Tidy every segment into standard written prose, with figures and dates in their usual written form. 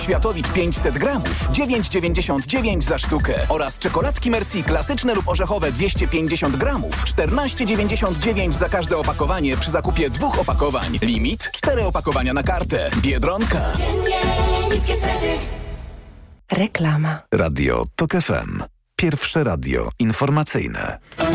Światowit 500 gramów, 9,99 za sztukę. Oraz czekoladki Merci klasyczne lub orzechowe 250 gramów, 14,99 za każde opakowanie przy zakupie 2 opakowań. Limit 4 opakowania na kartę. Biedronka. Niskie ceny. Reklama. Radio TOK FM. Pierwsze radio informacyjne.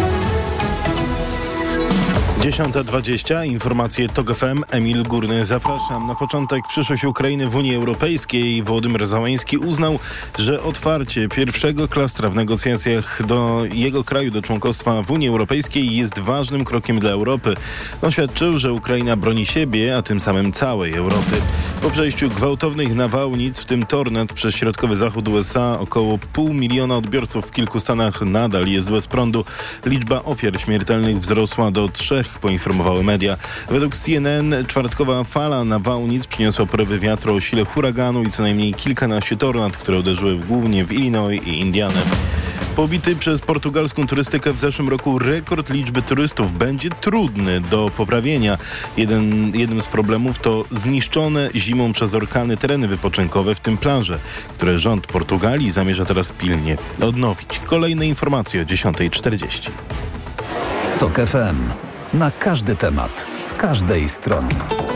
10:20. Informacje TOK FM. Emil Górny, zapraszam. Na początek przyszłość Ukrainy w Unii Europejskiej. Wołodymyr Zełenski uznał, że otwarcie pierwszego klastra w negocjacjach do jego kraju do członkostwa w Unii Europejskiej jest ważnym krokiem dla Europy. Oświadczył, że Ukraina broni siebie, a tym samym całej Europy. Po przejściu gwałtownych nawałnic, w tym tornad przez środkowy zachód USA, około 500 000 odbiorców w kilku stanach nadal jest bez prądu. Liczba ofiar śmiertelnych wzrosła do 3, poinformowały media. Według CNN czwartkowa fala nawałnic przyniosła porywy wiatru o sile huraganu i co najmniej kilkanaście tornad, które uderzyły głównie w Illinois i Indianę. Pobity przez portugalską turystykę w zeszłym roku rekord liczby turystów będzie trudny do poprawienia. Jednym z problemów to zniszczone zimą przez orkany tereny wypoczynkowe, w tym plaże, które rząd Portugalii zamierza teraz pilnie odnowić. Kolejne informacje o 10:40. TOK FM. Na każdy temat, z każdej strony.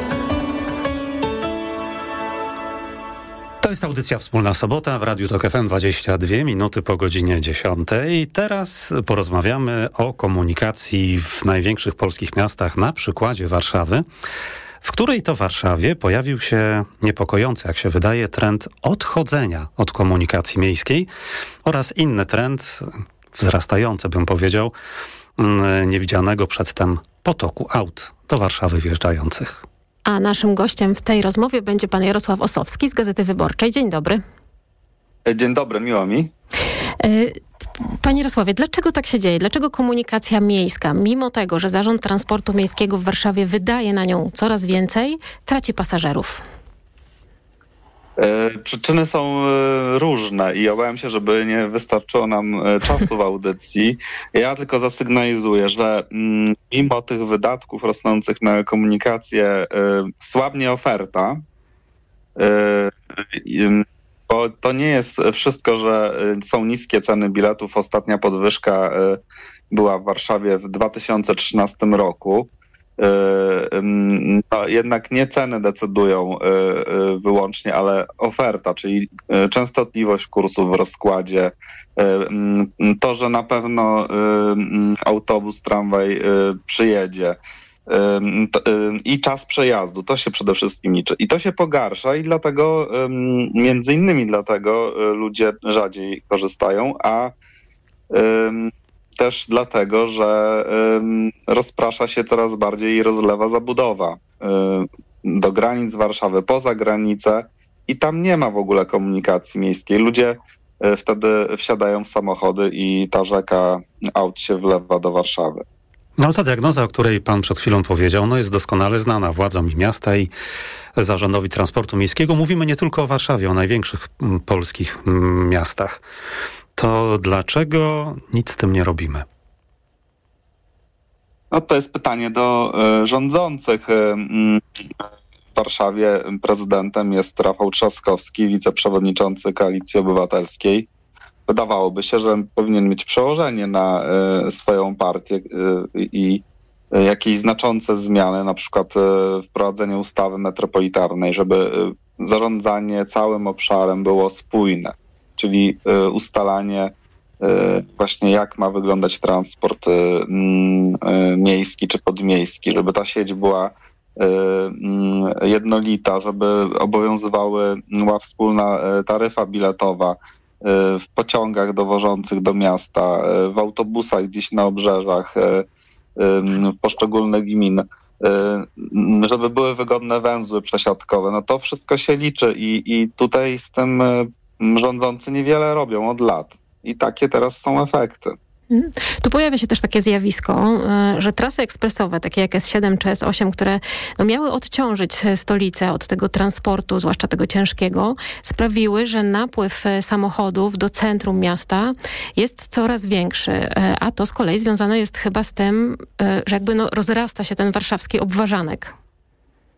To jest audycja Wspólna Sobota w Radiu TOK FM, 22 minuty po godzinie 10. Teraz porozmawiamy o komunikacji w największych polskich miastach na przykładzie Warszawy, w której to Warszawie pojawił się niepokojący, jak się wydaje, trend odchodzenia od komunikacji miejskiej oraz inny trend, wzrastający bym powiedział, niewidzianego przedtem potoku aut do Warszawy wjeżdżających. A naszym gościem w tej rozmowie będzie pan Jarosław Ossowski z Gazety Wyborczej. Dzień dobry. Dzień dobry, miło mi. Panie Jarosławie, dlaczego tak się dzieje? Dlaczego komunikacja miejska, mimo tego, że Zarząd Transportu Miejskiego w Warszawie wydaje na nią coraz więcej, traci pasażerów? Przyczyny są różne i obawiam się, żeby nie wystarczyło nam czasu w audycji. Ja tylko zasygnalizuję, że mimo tych wydatków rosnących na komunikację słabnie oferta, bo to nie jest wszystko, że są niskie ceny biletów. Ostatnia podwyżka była w Warszawie w 2013 roku. No, jednak nie ceny decydują wyłącznie, ale oferta, czyli częstotliwość kursów w rozkładzie, to, że na pewno autobus, tramwaj przyjedzie i czas przejazdu, to się przede wszystkim liczy. I to się pogarsza i dlatego, między innymi dlatego ludzie rzadziej korzystają, a też dlatego, że rozprasza się coraz bardziej i rozlewa zabudowa do granic Warszawy, poza granicę i tam nie ma w ogóle komunikacji miejskiej. Ludzie wtedy wsiadają w samochody i ta rzeka aut się wlewa do Warszawy. No ta diagnoza, o której pan przed chwilą powiedział, jest doskonale znana władzom i miasta i Zarządowi Transportu Miejskiego. Mówimy nie tylko o Warszawie, o największych polskich miastach. To dlaczego nic z tym nie robimy? No to jest pytanie do rządzących. W Warszawie prezydentem jest Rafał Trzaskowski, wiceprzewodniczący Koalicji Obywatelskiej. Wydawałoby się, że powinien mieć przełożenie na swoją partię i jakieś znaczące zmiany, na przykład wprowadzenie ustawy metropolitarnej, żeby zarządzanie całym obszarem było spójne, czyli ustalanie właśnie jak ma wyglądać transport miejski czy podmiejski, żeby ta sieć była jednolita, żeby była wspólna taryfa biletowa w pociągach dowożących do miasta, w autobusach gdzieś na obrzeżach poszczególnych gmin, żeby były wygodne węzły przesiadkowe. No to wszystko się liczy i tutaj z tym rządzący niewiele robią od lat. I takie teraz są efekty. Tu pojawia się też takie zjawisko, że trasy ekspresowe, takie jak S7 czy S8, które miały odciążyć stolicę od tego transportu, zwłaszcza tego ciężkiego, sprawiły, że napływ samochodów do centrum miasta jest coraz większy. A to z kolei związane jest chyba z tym, że jakby rozrasta się ten warszawski obwarzanek.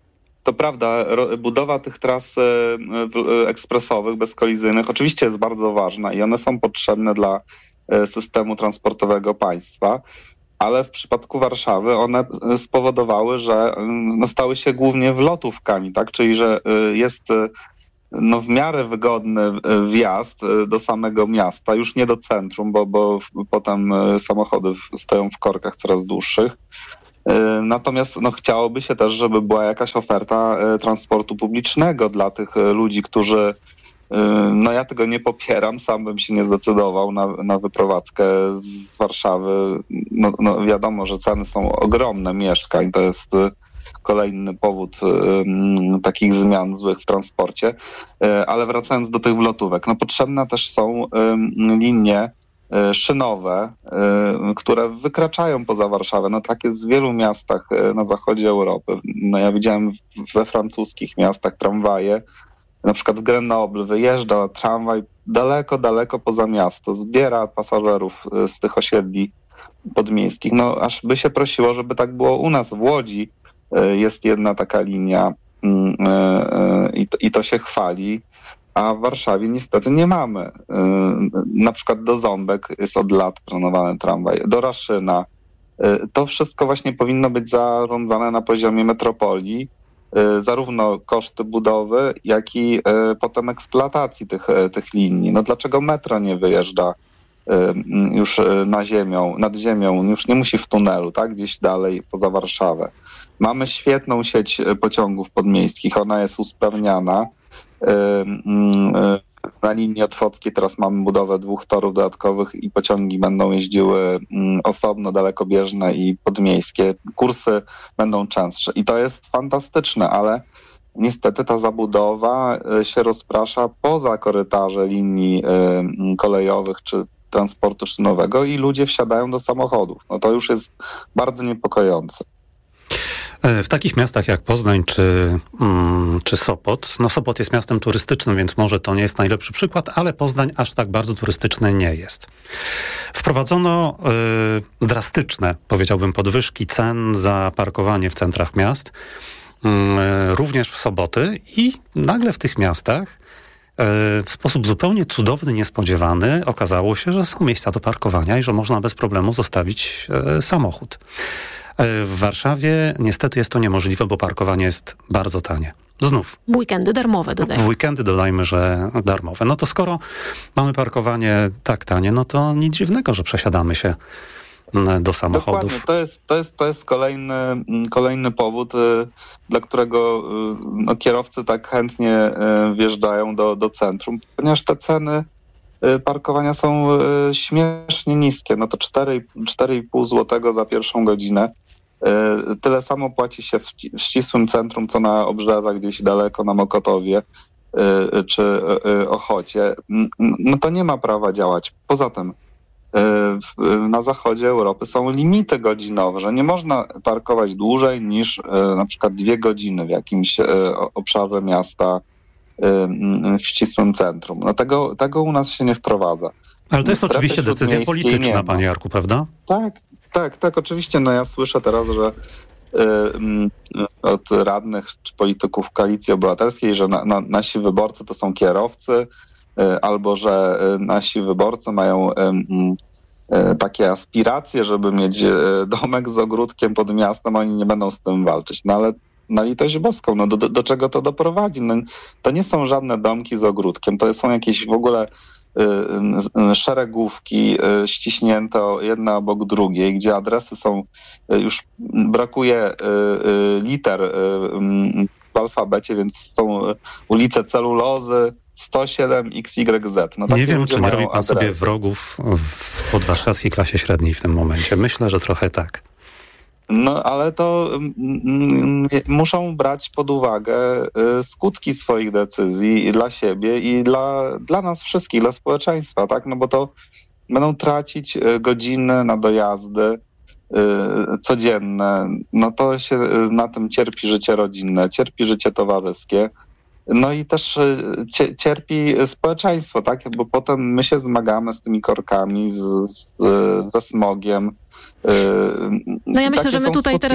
To prawda, budowa tych tras ekspresowych, bezkolizyjnych oczywiście jest bardzo ważna i one są potrzebne dla systemu transportowego państwa, ale w przypadku Warszawy one spowodowały, że stały się głównie wlotówkami, tak? Czyli że jest w miarę wygodny wjazd do samego miasta, już nie do centrum, bo potem samochody stoją w korkach coraz dłuższych. Natomiast chciałoby się też, żeby była jakaś oferta transportu publicznego dla tych ludzi, którzy, ja tego nie popieram, sam bym się nie zdecydował na wyprowadzkę z Warszawy. Wiadomo, że ceny są ogromne mieszkań, to jest kolejny powód takich zmian złych w transporcie. Ale wracając do tych wlotówek, potrzebne też są linie szynowe, które wykraczają poza Warszawę. Tak jest w wielu miastach na zachodzie Europy. Ja widziałem we francuskich miastach tramwaje, na przykład w Grenoble wyjeżdża tramwaj daleko poza miasto, zbiera pasażerów z tych osiedli podmiejskich. Aż by się prosiło, żeby tak było u nas w Łodzi. Jest jedna taka linia i to się chwali, a w Warszawie niestety nie mamy. Na przykład do Ząbek jest od lat planowany tramwaj, do Raszyna. To wszystko właśnie powinno być zarządzane na poziomie metropolii, zarówno koszty budowy, jak i potem eksploatacji tych linii. Dlaczego metro nie wyjeżdża już nad ziemią, już nie musi w tunelu, tak? Gdzieś dalej poza Warszawę. Mamy świetną sieć pociągów podmiejskich, ona jest usprawniana. Na linii otwockiej teraz mamy budowę 2 torów dodatkowych i pociągi będą jeździły osobno, dalekobieżne i podmiejskie. Kursy będą częstsze i to jest fantastyczne, ale niestety ta zabudowa się rozprasza poza korytarze linii kolejowych czy transportu szynowego i ludzie wsiadają do samochodów. To już jest bardzo niepokojące. W takich miastach jak Poznań czy Sopot, Sopot jest miastem turystycznym, więc może to nie jest najlepszy przykład, ale Poznań aż tak bardzo turystyczny nie jest. Wprowadzono drastyczne, powiedziałbym, podwyżki cen za parkowanie w centrach miast, również w soboty i nagle w tych miastach w sposób zupełnie cudowny, niespodziewany okazało się, że są miejsca do parkowania i że można bez problemu zostawić samochód. W Warszawie niestety jest to niemożliwe, bo parkowanie jest bardzo tanie. Znów. W weekendy darmowe dodajmy. W weekendy dodajmy, że darmowe. To skoro mamy parkowanie tak tanie, to nic dziwnego, że przesiadamy się do samochodów. Dokładnie. To jest kolejny powód, dla którego kierowcy tak chętnie wjeżdżają do centrum, ponieważ te ceny parkowania są śmiesznie niskie. To 4,5 zł za pierwszą godzinę. Tyle samo płaci się w ścisłym centrum, co na obrzeżach gdzieś daleko na Mokotowie czy Ochocie. To nie ma prawa działać. Poza tym na zachodzie Europy są limity godzinowe, że nie można parkować dłużej niż na przykład 2 godziny w jakimś obszarze miasta w ścisłym centrum. Tego u nas się nie wprowadza. Ale to jest oczywiście decyzja polityczna, panie Jarku, prawda? Tak, oczywiście. Ja słyszę teraz, że od radnych czy polityków Koalicji Obywatelskiej, że nasi wyborcy to są kierowcy, albo że nasi wyborcy mają takie aspiracje, żeby mieć domek z ogródkiem pod miastem, oni nie będą z tym walczyć. Ale na litość boską, do czego to doprowadzi? To nie są żadne domki z ogródkiem, to są jakieś w ogóle szeregówki ściśnięte jedna obok drugiej, gdzie adresy są, już brakuje liter w alfabecie, więc są ulice Celulozy 107 XYZ. Nie wiem, czy nie robi pan sobie wrogów w podwarszawskiej klasie średniej w tym momencie. Myślę, że trochę tak. Ale to muszą brać pod uwagę skutki swoich decyzji i dla siebie i dla nas wszystkich, dla społeczeństwa, tak? Bo to będą tracić godziny na dojazdy codzienne. To się na tym cierpi życie rodzinne, cierpi życie towarzyskie. I też cierpi społeczeństwo, tak? Bo potem my się zmagamy z tymi korkami, ze smogiem. No ja myślę, że my tutaj teraz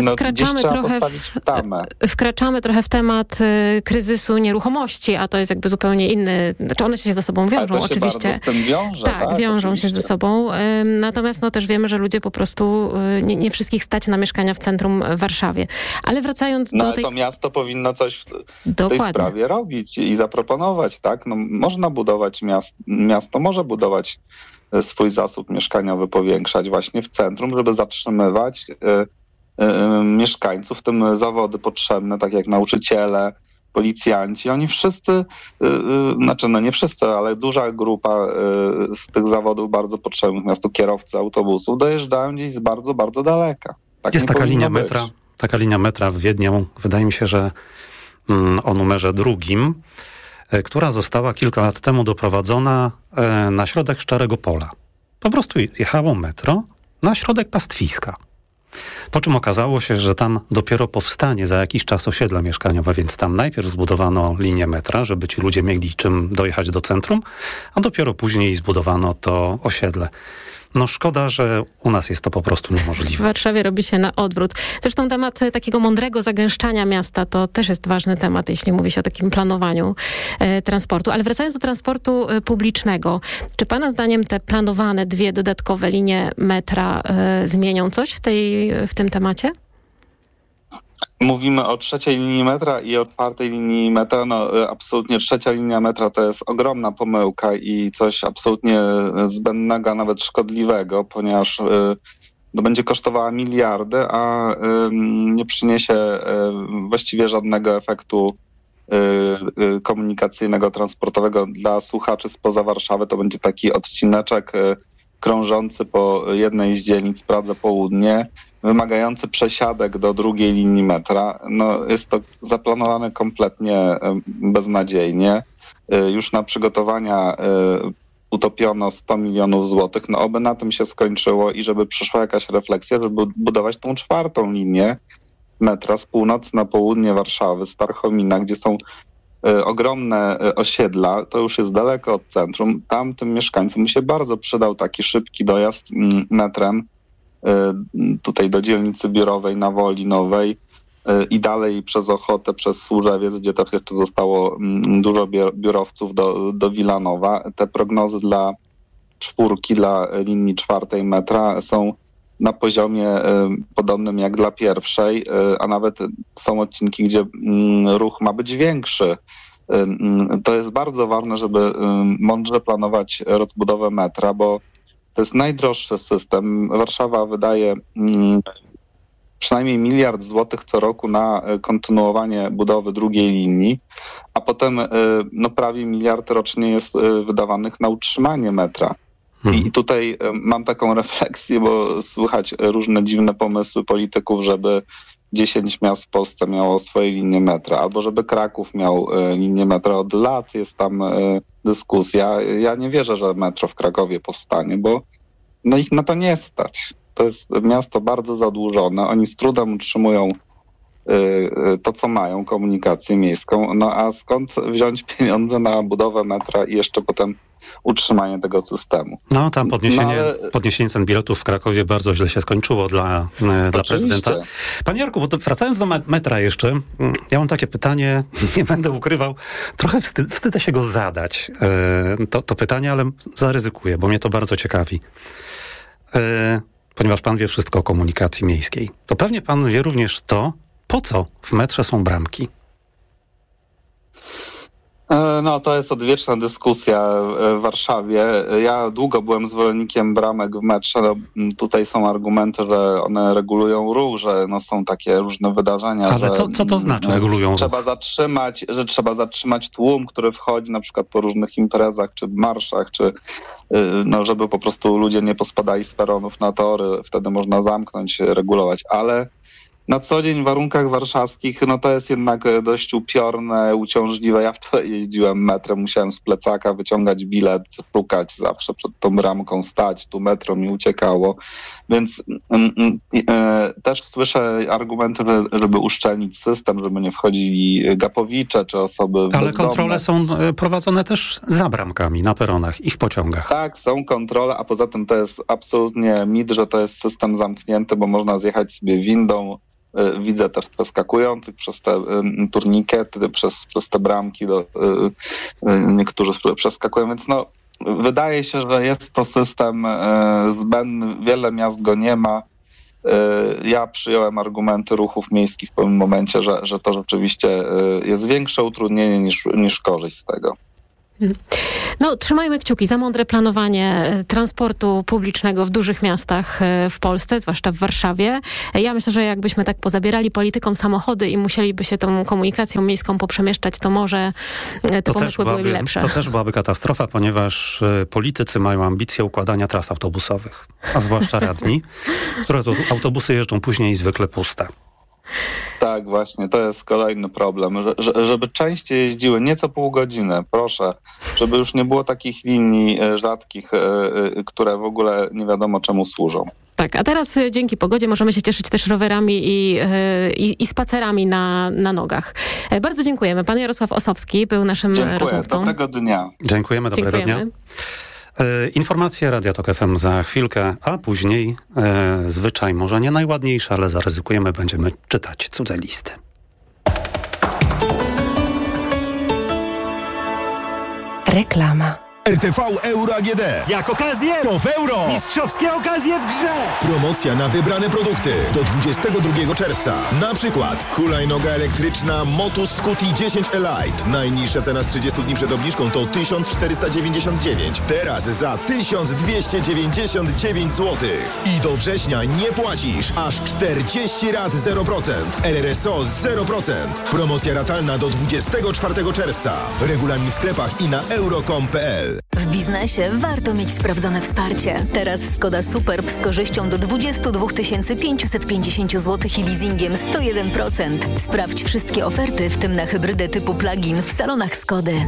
wkraczamy trochę w temat kryzysu nieruchomości, a to jest jakby zupełnie inny, znaczy one się ze sobą wiążą ale to się oczywiście. Bardzo z tym wiąże, tak, wiążą oczywiście. się ze sobą. Natomiast też wiemy, że ludzie po prostu nie wszystkich stać na mieszkania w centrum Warszawie. Ale wracając do tej... to miasto powinno coś w tej sprawie robić i zaproponować, tak? No, można budować miasto może budować swój zasób mieszkaniowy, powiększać właśnie w centrum, żeby zatrzymywać mieszkańców, w tym zawody potrzebne, tak jak nauczyciele, policjanci. Oni wszyscy, nie wszyscy, ale duża grupa z tych zawodów bardzo potrzebnych miastu, kierowcy autobusów, dojeżdżają gdzieś z bardzo, bardzo daleka. Tak jest taka linia metra w Wiedniu, wydaje mi się, że o numerze 2, która została kilka lat temu doprowadzona na środek Szczerego Pola. Po prostu jechało metro na środek pastwiska. Po czym okazało się, że tam dopiero powstanie za jakiś czas osiedle mieszkaniowe, więc tam najpierw zbudowano linię metra, żeby ci ludzie mieli czym dojechać do centrum, a dopiero później zbudowano to osiedle. No szkoda, że u nas jest to po prostu niemożliwe. W Warszawie robi się na odwrót. Zresztą temat takiego mądrego zagęszczania miasta to też jest ważny temat, jeśli mówi się o takim planowaniu transportu. Ale wracając do transportu publicznego, czy pana zdaniem te planowane 2 dodatkowe linie metra zmienią coś w tym temacie? Mówimy o 3. linii metra i o 4. linii metra. No, absolutnie 3. linia metra to jest ogromna pomyłka i coś absolutnie zbędnego, a nawet szkodliwego, ponieważ będzie kosztowała miliardy, a nie przyniesie właściwie żadnego efektu komunikacyjnego, transportowego. Dla słuchaczy spoza Warszawy to będzie taki odcineczek krążący po jednej z dzielnic Pradze Południe, wymagający przesiadek do 2. linii metra. No, jest to zaplanowane kompletnie beznadziejnie. Już na przygotowania utopiono 100 milionów złotych. No, oby na tym się skończyło i żeby przyszła jakaś refleksja, żeby budować tą 4. linię metra z północy na południe Warszawy, Starchomina, gdzie są ogromne osiedla, to już jest daleko od centrum. Tam tym mieszkańcom się bardzo przydał taki szybki dojazd metrem tutaj do dzielnicy biurowej na Woli Nowej i dalej przez Ochotę, przez Służewiec, gdzie też jeszcze zostało dużo biurowców do Wilanowa. Te prognozy dla 4, dla linii 4 metra są na poziomie podobnym jak dla 1, a nawet są odcinki, gdzie ruch ma być większy. To jest bardzo ważne, żeby mądrze planować rozbudowę metra, bo to jest najdroższy system. Warszawa wydaje przynajmniej 1 miliard złotych co roku na kontynuowanie budowy 2. linii, a potem prawie 1 miliard rocznie jest wydawanych na utrzymanie metra. I tutaj mam taką refleksję, bo słychać różne dziwne pomysły polityków, żeby 10 miast w Polsce miało swoje linie metra, albo żeby Kraków miał linię metra. Od lat jest tam dyskusja. Ja nie wierzę, że metro w Krakowie powstanie, bo ich na to nie stać. To jest miasto bardzo zadłużone. Oni z trudem utrzymują to, co mają, komunikację miejską. No a skąd wziąć pieniądze na budowę metra i jeszcze potem utrzymanie tego systemu? No tam podniesienie cen biletów w Krakowie bardzo źle się skończyło dla prezydenta. Panie Jarku, bo wracając do metra jeszcze, ja mam takie pytanie, nie będę ukrywał, trochę wstydzę się go zadać, to pytanie, ale zaryzykuję, bo mnie to bardzo ciekawi. Ponieważ pan wie wszystko o komunikacji miejskiej, to pewnie pan wie również to, po co w metrze są bramki. No, to jest odwieczna dyskusja w Warszawie. Ja długo byłem zwolennikiem bramek w metrze. No, tutaj są argumenty, że one regulują ruch, że są takie różne wydarzenia. Ale co to znaczy regulują ruch? Trzeba zatrzymać tłum, który wchodzi na przykład po różnych imprezach, czy marszach, czy żeby po prostu ludzie nie pospadali z peronów na tory. Wtedy można zamknąć, regulować. Ale na co dzień w warunkach warszawskich, no to jest jednak dość upiorne, uciążliwe. Ja wczoraj jeździłem metrem, musiałem z plecaka wyciągać bilet, szukać zawsze przed tą bramką, stać, tu metro mi uciekało. Więc też słyszę argumenty, żeby uszczelnić system, żeby nie wchodzili gapowicze czy osoby bezdomne. Ale kontrole są prowadzone też za bramkami, na peronach i w pociągach. Tak, są kontrole, a poza tym to jest absolutnie mit, że to jest system zamknięty, bo można zjechać sobie windą. Widzę też przeskakujących przez te turnikety, przez te bramki. Niektórzy przeskakują, więc no, wydaje się, że jest to system zbędny. Wiele miast go nie ma. Ja przyjąłem argumenty ruchów miejskich w pewnym momencie, że to rzeczywiście jest większe utrudnienie niż korzyść z tego. No, trzymajmy kciuki za mądre planowanie transportu publicznego w dużych miastach w Polsce, zwłaszcza w Warszawie. Ja myślę, że jakbyśmy tak pozabierali politykom samochody i musieliby się tą komunikacją miejską poprzemieszczać, to może te pomysły byłyby lepsze. To też byłaby katastrofa, ponieważ politycy mają ambicje układania tras autobusowych, a zwłaszcza radni, które to autobusy jeżdżą później zwykle puste. Tak, właśnie, to jest kolejny problem, żeby częściej jeździły, nie co pół godziny, proszę, żeby już nie było takich linii rzadkich, które w ogóle nie wiadomo czemu służą. Tak, a teraz dzięki pogodzie możemy się cieszyć też rowerami i spacerami na nogach. Bardzo dziękujemy. Pan Jarosław Ossowski był naszym rozmówcą. Dobrego dnia. Dziękujemy, dobrego dnia. Informacje Radia Tok FM za chwilkę, a później zwyczaj może nie najładniejszy, ale zaryzykujemy, będziemy czytać cudze listy. Reklama. RTV Euro AGD. Jak okazję, to w euro. Mistrzowskie okazje w grze. Promocja na wybrane produkty do 22 czerwca. Na przykład hulajnoga elektryczna Motus Scuti 10 Elite. Najniższa cena z 30 dni przed obniżką to 1499. Teraz za 1299 zł. I do września nie płacisz. Aż 40 rat 0%. RRSO 0%. Promocja ratalna do 24 czerwca. Regulamin w sklepach i na euro.com.pl. W biznesie warto mieć sprawdzone wsparcie. Teraz Skoda Superb z korzyścią do 22 550 zł i leasingiem 101%. Sprawdź wszystkie oferty, w tym na hybrydę typu plug-in w salonach Skody.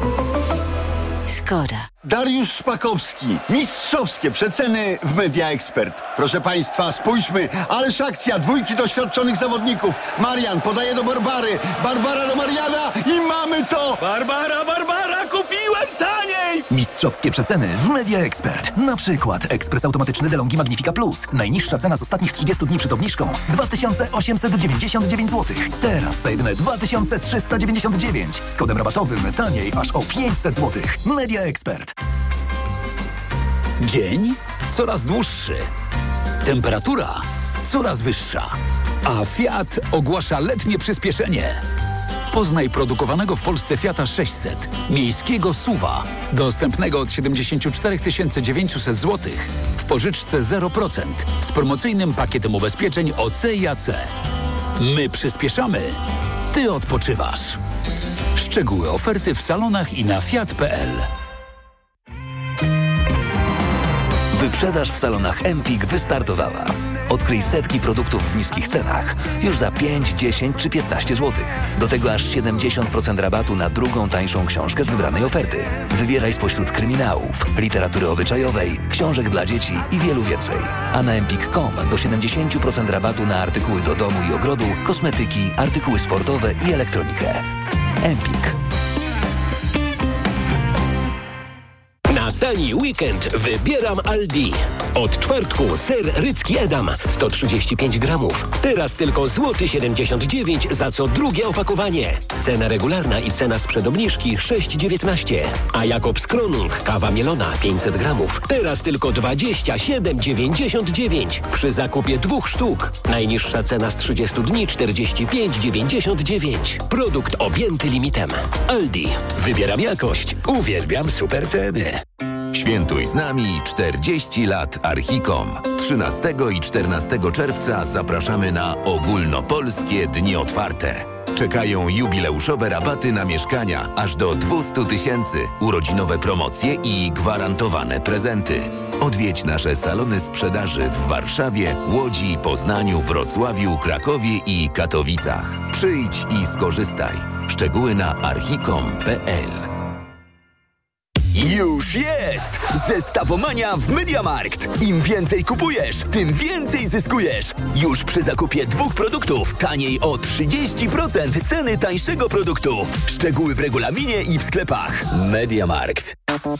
Skoda. Dariusz Szpakowski. Mistrzowskie przeceny w Media Expert. Proszę Państwa, spójrzmy. Ależ akcja, dwójki doświadczonych zawodników. Marian podaje do Barbary. Barbara do Mariana i mamy to! Barbara, kupiłem taniej! Mistrzowskie przeceny w Media Expert. Na przykład ekspres automatyczny DeLonghi Magnifica Plus. Najniższa cena z ostatnich 30 dni przed obniżką 2899 zł. Teraz za jedyne 2399. Z kodem rabatowym taniej aż o 500 zł. Media Expert. Dzień coraz dłuższy. Temperatura coraz wyższa. A Fiat ogłasza letnie przyspieszenie. Poznaj produkowanego w Polsce Fiata 600, miejskiego SUV-a, dostępnego od 74 900 zł, w pożyczce 0%, z promocyjnym pakietem ubezpieczeń OC i AC. My przyspieszamy, ty odpoczywasz. Szczegóły oferty w salonach i na fiat.pl. Wyprzedaż w salonach Empik wystartowała. Odkryj setki produktów w niskich cenach już za 5, 10 czy 15 zł. Do tego aż 70% rabatu na drugą tańszą książkę z wybranej oferty. Wybieraj spośród kryminałów, literatury obyczajowej, książek dla dzieci i wielu więcej. A na empik.com do 70% rabatu na artykuły do domu i ogrodu, kosmetyki, artykuły sportowe i elektronikę. Empik. Na tani weekend wybieram Aldi. Od czwartku ser rycki Edam 135 gramów. Teraz tylko złoty 79 za co drugie opakowanie. Cena regularna i cena sprzed obniżki 6,19. A Jakobs Kronung kawa mielona 500 gramów. Teraz tylko 27,99 przy zakupie 2 sztuk. Najniższa cena z 30 dni 45,99. Produkt objęty limitem. Aldi. Wybieram jakość. Uwielbiam super ceny. Świętuj z nami 40 lat Archicom. 13 i 14 czerwca zapraszamy na ogólnopolskie dni otwarte. Czekają jubileuszowe rabaty na mieszkania aż do 200 000, urodzinowe promocje i gwarantowane prezenty. Odwiedź nasze salony sprzedaży w Warszawie, Łodzi, Poznaniu, Wrocławiu, Krakowie i Katowicach. Przyjdź i skorzystaj. Szczegóły na archicom.pl. Już jest! Zestawomania w MediaMarkt. Im więcej kupujesz, tym więcej zyskujesz. Już przy zakupie 2 produktów taniej o 30% ceny tańszego produktu. Szczegóły w regulaminie i w sklepach. MediaMarkt.